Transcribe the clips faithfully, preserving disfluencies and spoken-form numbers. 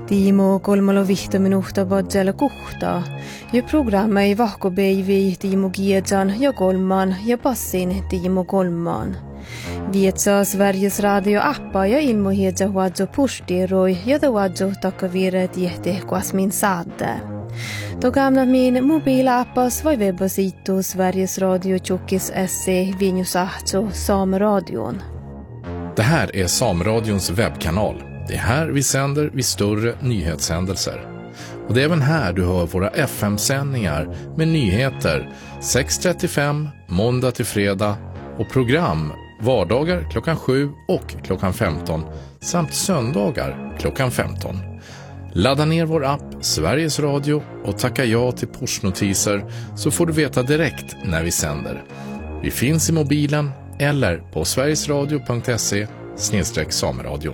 Tiimo kolmalo vihto minuuta badjalla kuhtaa. Ja programma ei vahko beivi Tiimo Giedjan ja kolman ja passin Tiimo kolmaan. Vietsaa Sveriges radio-appa ja ilmohiedja huadjo pustiroi ja ta huadjo takkaviire tiehti kuasmin saadde. Togamna min mobilaappas vai webbasiittu Sveriges Radio Tjockis S C Vinjusahto Sameradion. Det här är Sameradions webbkanal. Det är här vi sänder vid större nyhetshändelser. Och det är även här du hör våra F M-sändningar med nyheter sex trettiofem måndag till fredag och program vardagar klockan sju och klockan femton samt söndagar klockan femton. Ladda ner vår app Sveriges Radio och tacka ja till pushnotiser så får du veta direkt när vi sänder. Vi finns i mobilen eller på sverigesradio punkt se snedstreck sameradio.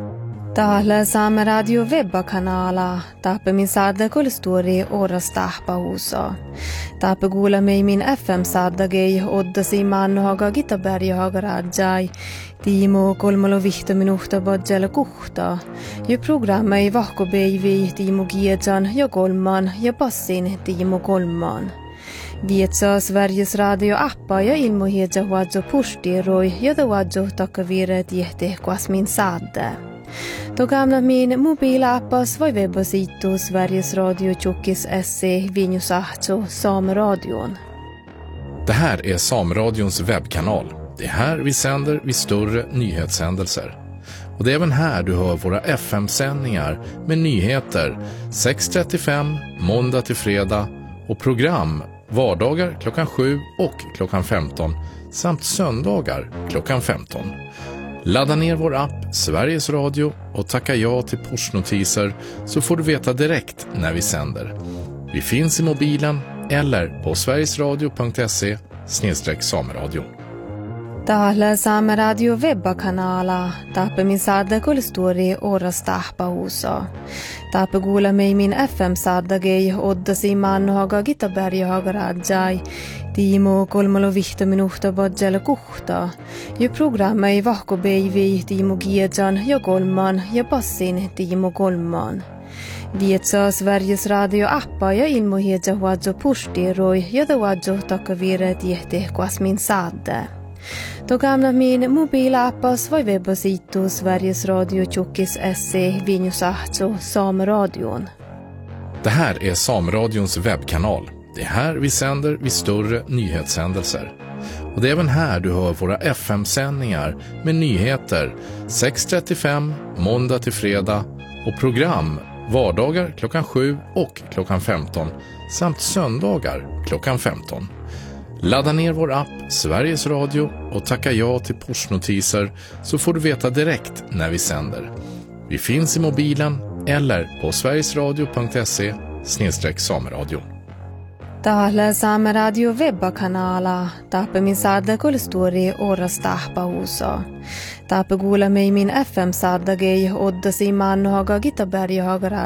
Täällä Saameradio webbakanala tappe min saadda kolstori oras tahpa huusa. Tappe kuule mei min F M-saaddagei oddasi mannohaga Gitaberjahaga rajai. Tiimo kolmalo vihto minuuta badjalla kuhtaa. Ja programma ei vahko beivi Tiimo Giedjan ja kolman ja passin Tiimo kolmaan. Vietsaa Sveriges radio-appa ja ilmohiedja huadjo pustiroi ja ta huadjo takkaviire tiehti kuasmin saadde. Togamna min mobilaappas vai webbasiittu Sveriges Radio Tjockis S C Vinjusahto Sameradion. Det här är Sameradions webbkanal. Det är här vi sänder vid större nyhetshändelser. Och det är även här du hör våra F M-sändningar med nyheter sex trettiofem måndag till fredag och program vardagar klockan sju och klockan femton samt söndagar klockan femton. Ladda ner vår app Sveriges Radio och tacka ja till pushnotiser så får du veta direkt när vi sänder. Vi finns i mobilen eller på sverigesradio punkt se snedstreck sameradio. Täällä Saameradio webbakanala tappe min saadda kolstori oras tahpa huusa. Tappe kuule mei min F M-saaddagei oddasi mannohaga Gitaberjahaga rajai. Tiimo kolmalo vihto minuuta badjalla kuhtaa. Ja programma ei vahko beivi Tiimo Giedjan ja kolman ja passin Tiimo kolmaan. Vietsaa Sveriges radio-appa ja ilmohiedja huadjo pustiroi ja ta huadjo takkaviire tiehti kuasmin saadde. Togamna min mobilaappas vai webbasiittu Sveriges Radio Tjockis S C Vinjusahto Sameradion. Det här är Sameradions webbkanal. Det är här vi sänder vid större nyhetshändelser. Och det är även här du hör våra F M-sändningar med nyheter sex trettiofem måndag till fredag och program vardagar klockan sju och klockan femton samt söndagar klockan femton. Ladda ner vår app Sveriges Radio och tacka ja till pushnotiser så får du veta direkt när vi sänder. Vi finns i mobilen eller på sverigesradio punkt se snedstreck sameradio. Täällä Saameradio webbakanala tappe min saadda kolstori oras tahpa huusa. Tappe kuule mei min F M-saaddagei oddasi mannohaga Gitaberjahaga